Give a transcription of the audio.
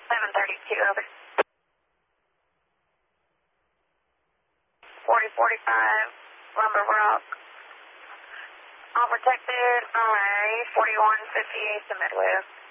732, over. 4045, Lumber Rock. All protected, runway 4158 to Midwest.